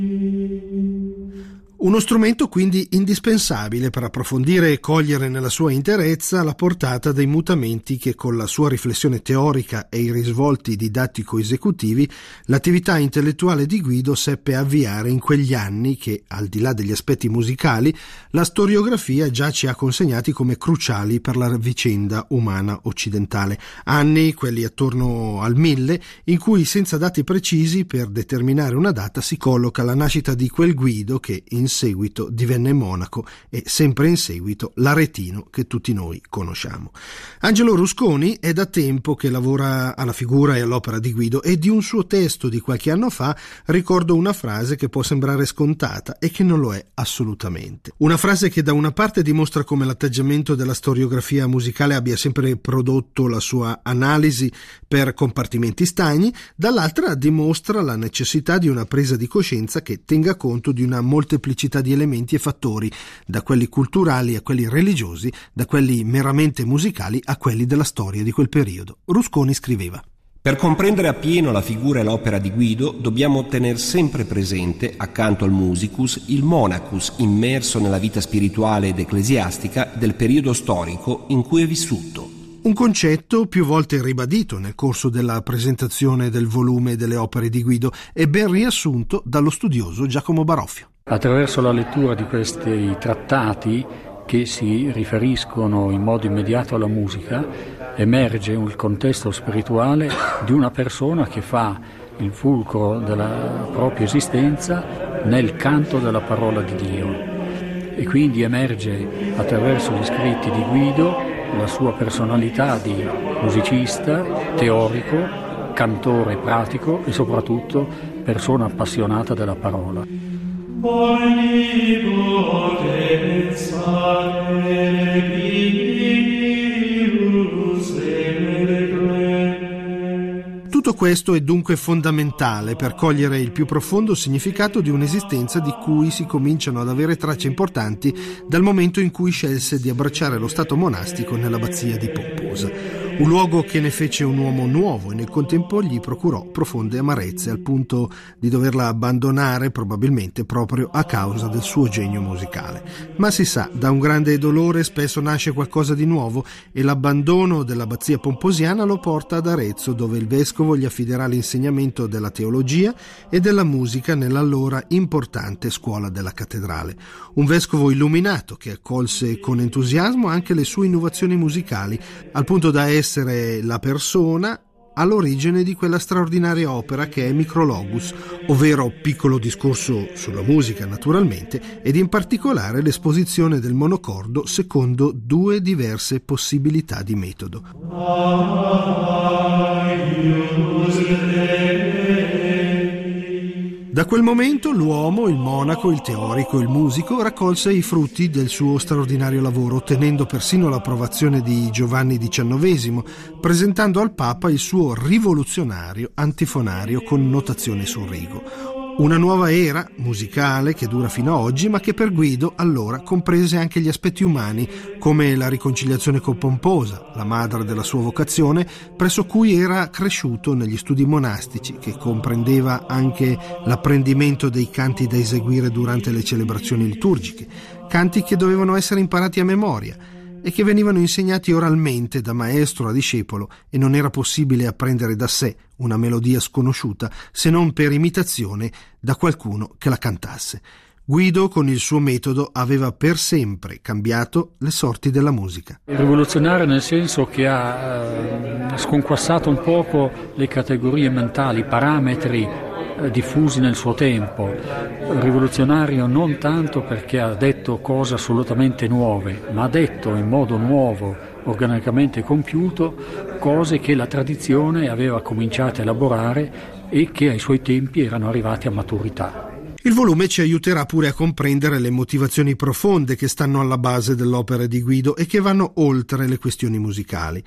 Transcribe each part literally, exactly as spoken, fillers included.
Uno strumento quindi indispensabile per approfondire e cogliere nella sua interezza la portata dei mutamenti che con la sua riflessione teorica e i risvolti didattico-esecutivi l'attività intellettuale di Guido seppe avviare in quegli anni che, al di là degli aspetti musicali, la storiografia già ci ha consegnati come cruciali per la vicenda umana occidentale. Anni, quelli attorno al mille, in cui senza dati precisi per determinare una data si colloca la nascita di quel Guido che in seguito divenne monaco e sempre in seguito l'aretino che tutti noi conosciamo. Angelo Rusconi è da tempo che lavora alla figura e all'opera di Guido e di un suo testo di qualche anno fa ricordo una frase che può sembrare scontata e che non lo è assolutamente. Una frase che da una parte dimostra come l'atteggiamento della storiografia musicale abbia sempre prodotto la sua analisi per compartimenti stagni, dall'altra dimostra la necessità di una presa di coscienza che tenga conto di una molteplicità di elementi e fattori, da quelli culturali a quelli religiosi, da quelli meramente musicali a quelli della storia di quel periodo. Rusconi scriveva: Per comprendere appieno la figura e l'opera di Guido dobbiamo tener sempre presente, accanto al musicus, il monacus immerso nella vita spirituale ed ecclesiastica del periodo storico in cui è vissuto. Un concetto più volte ribadito nel corso della presentazione del volume delle opere di Guido e ben riassunto dallo studioso Giacomo Baroffio. Attraverso la lettura di questi trattati che si riferiscono in modo immediato alla musica emerge il contesto spirituale di una persona che fa il fulcro della propria esistenza nel canto della parola di Dio, e quindi emerge attraverso gli scritti di Guido la sua personalità di musicista, teorico, cantore pratico e soprattutto persona appassionata della parola. Tutto questo è dunque fondamentale per cogliere il più profondo significato di un'esistenza di cui si cominciano ad avere tracce importanti dal momento in cui scelse di abbracciare lo stato monastico nell'abbazia di Pomposa. Un luogo che ne fece un uomo nuovo e nel contempo gli procurò profonde amarezze al punto di doverla abbandonare probabilmente proprio a causa del suo genio musicale. Ma si sa, da un grande dolore spesso nasce qualcosa di nuovo e l'abbandono dell'abbazia pomposiana lo porta ad Arezzo, dove il vescovo gli affiderà l'insegnamento della teologia e della musica nell'allora importante scuola della cattedrale. Un vescovo illuminato che accolse con entusiasmo anche le sue innovazioni musicali, al punto da essere la persona all'origine di quella straordinaria opera che è Micrologus, ovvero piccolo discorso sulla musica naturalmente, ed in particolare l'esposizione del monocordo secondo due diverse possibilità di metodo. Da quel momento l'uomo, il monaco, il teorico, il musico raccolse i frutti del suo straordinario lavoro, ottenendo persino l'approvazione di Giovanni diciannovesimo, presentando al Papa il suo rivoluzionario antifonario con notazione sul rigo. Una nuova era musicale che dura fino a oggi, ma che per Guido allora comprese anche gli aspetti umani, come la riconciliazione con Pomposa, la madre della sua vocazione, presso cui era cresciuto negli studi monastici, che comprendeva anche l'apprendimento dei canti da eseguire durante le celebrazioni liturgiche, canti che dovevano essere imparati a memoria e che venivano insegnati oralmente da maestro a discepolo, e non era possibile apprendere da sé una melodia sconosciuta se non per imitazione da qualcuno che la cantasse. Guido con il suo metodo aveva per sempre cambiato le sorti della musica. Rivoluzionario nel senso che ha eh, sconquassato un poco le categorie mentali, i parametri eh, diffusi nel suo tempo. Rivoluzionario non tanto perché ha detto cose assolutamente nuove, ma ha detto in modo nuovo, organicamente compiuto, cose che la tradizione aveva cominciato a elaborare e che ai suoi tempi erano arrivati a maturità. Il volume ci aiuterà pure a comprendere le motivazioni profonde che stanno alla base dell'opera di Guido e che vanno oltre le questioni musicali.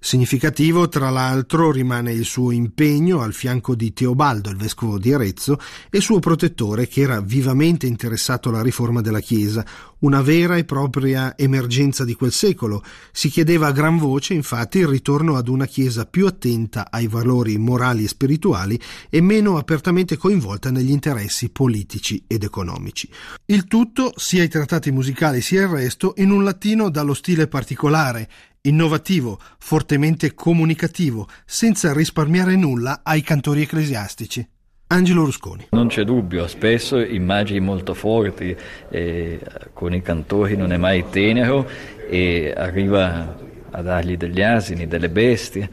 Significativo, tra l'altro, rimane il suo impegno al fianco di Teobaldo, il vescovo di Arezzo, e suo protettore, che era vivamente interessato alla riforma della Chiesa, una vera e propria emergenza di quel secolo. Si chiedeva a gran voce, infatti, il ritorno ad una Chiesa più attenta ai valori morali e spirituali e meno apertamente coinvolta negli interessi politici ed economici. Il tutto, sia i trattati musicali sia il resto, in un latino dallo stile particolare, innovativo, fortemente comunicativo, senza risparmiare nulla ai cantori ecclesiastici. Angelo Rusconi. Non c'è dubbio, spesso immagini molto forti, eh, con i cantori non è mai tenero e arriva a dargli degli asini, delle bestie,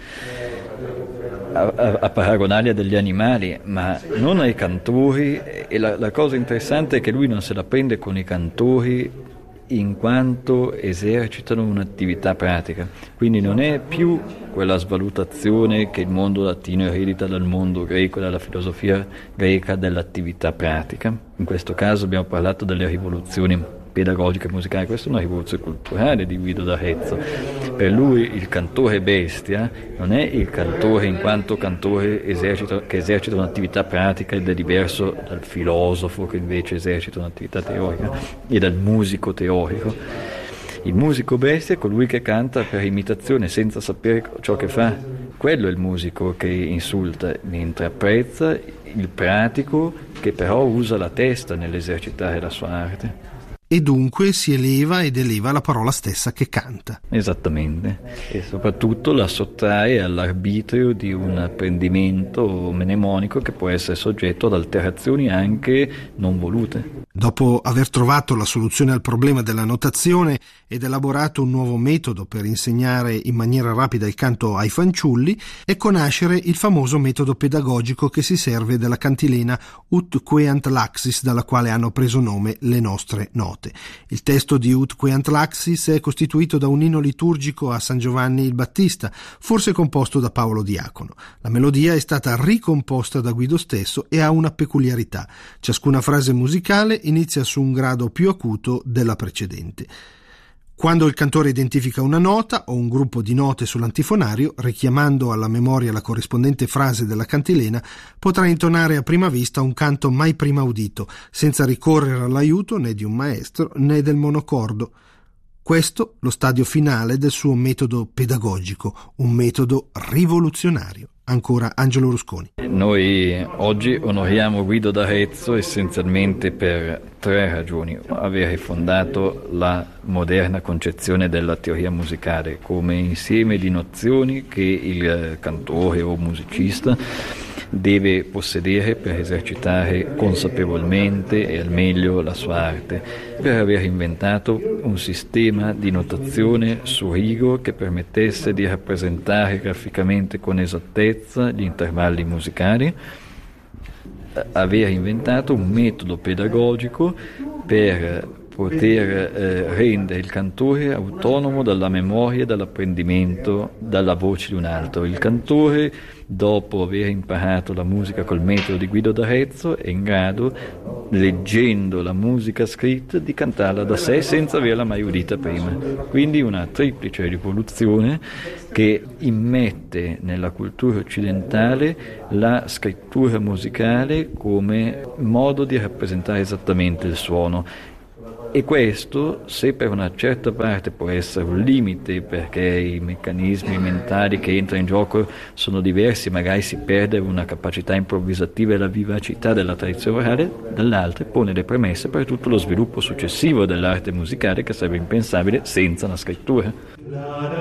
a, a, a paragonarli a degli animali, ma non ai cantori. E la, la cosa interessante è che lui non se la prende con i cantori in quanto esercitano un'attività pratica, quindi non è più quella svalutazione che il mondo latino eredita dal mondo greco, dalla filosofia greca dell'attività pratica. In questo caso abbiamo parlato delle rivoluzioni pedagogiche e musicali, questa è una rivoluzione culturale di Guido d'Arezzo. Per lui il cantore bestia non è il cantore in quanto cantore esercita, che esercita un'attività pratica ed è diverso dal filosofo che invece esercita un'attività teorica e dal musico teorico. Il musico bestia è colui che canta per imitazione senza sapere ciò che fa. Quello è il musico che insulta, mentre apprezza il pratico che però usa la testa nell'esercitare la sua arte. E dunque si eleva ed eleva la parola stessa che canta. Esattamente, e soprattutto la sottrae all'arbitrio di un apprendimento mnemonico che può essere soggetto ad alterazioni anche non volute. Dopo aver trovato la soluzione al problema della notazione ed elaborato un nuovo metodo per insegnare in maniera rapida il canto ai fanciulli, ecco nascere il famoso metodo pedagogico che si serve della cantilena Ut queant laxis, dalla quale hanno preso nome le nostre note. Il testo di Ut queant laxis è costituito da un inno liturgico a San Giovanni il Battista, forse composto da Paolo Diacono. La melodia è stata ricomposta da Guido stesso e ha una peculiarità. Ciascuna frase musicale inizia su un grado più acuto della precedente. Quando il cantore identifica una nota o un gruppo di note sull'antifonario, richiamando alla memoria la corrispondente frase della cantilena, potrà intonare a prima vista un canto mai prima udito, senza ricorrere all'aiuto né di un maestro né del monocordo. Questo lo stadio finale del suo metodo pedagogico, un metodo rivoluzionario. Ancora Angelo Rusconi. Noi oggi onoriamo Guido d'Arezzo essenzialmente per tre ragioni. Avere fondato la moderna concezione della teoria musicale come insieme di nozioni che il cantore o musicista deve possedere per esercitare consapevolmente e al meglio la sua arte, per aver inventato un sistema di notazione su rigo che permettesse di rappresentare graficamente con esattezza gli intervalli musicali, aver inventato un metodo pedagogico per poter eh, rendere il cantore autonomo dalla memoria e dall'apprendimento dalla voce di un altro. Il cantore, dopo aver imparato la musica col metodo di Guido d'Arezzo, è in grado, leggendo la musica scritta, di cantarla da sé senza averla mai udita prima. Quindi una triplice rivoluzione che immette nella cultura occidentale la scrittura musicale come modo di rappresentare esattamente il suono. E questo, se per una certa parte può essere un limite perché i meccanismi mentali che entrano in gioco sono diversi, magari si perde una capacità improvvisativa e la vivacità della tradizione orale, dall'altra pone le premesse per tutto lo sviluppo successivo dell'arte musicale che sarebbe impensabile senza la scrittura.